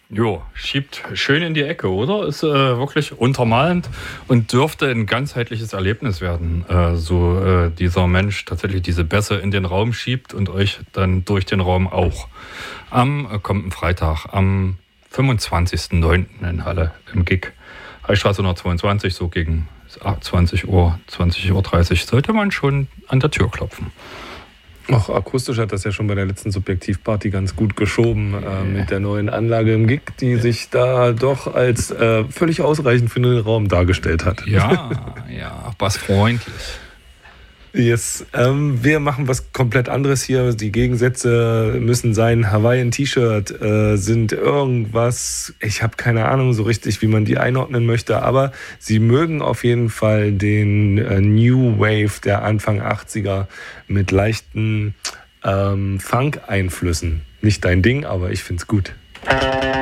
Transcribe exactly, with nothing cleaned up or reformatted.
Jo, schiebt schön in die Ecke, oder? Ist äh, wirklich untermalend und dürfte ein ganzheitliches Erlebnis werden. Äh, so äh, dieser Mensch tatsächlich diese Bässe in den Raum schiebt und euch dann durch den Raum auch. Am äh, kommenden Freitag, am fünfundzwanzigsten neunten in Halle im Gig. Heilstraße hundertzweiundzwanzig, so gegen zwanzig Uhr, zwanzig Uhr dreißig sollte man schon an der Tür klopfen. Auch akustisch hat das ja schon bei der letzten Subjektivparty ganz gut geschoben äh, mit der neuen Anlage im Gig, die sich da doch als äh, völlig ausreichend für den Raum dargestellt hat. Ja, ja, was freundlich. Yes. Ähm, wir machen was komplett anderes hier. Die Gegensätze müssen sein. Hawaiian-T-Shirt äh, sind irgendwas, ich habe keine Ahnung so richtig, wie man die einordnen möchte, aber sie mögen auf jeden Fall den äh, New Wave der Anfang achtziger mit leichten ähm, Funk-Einflüssen. Nicht dein Ding, aber ich find's gut.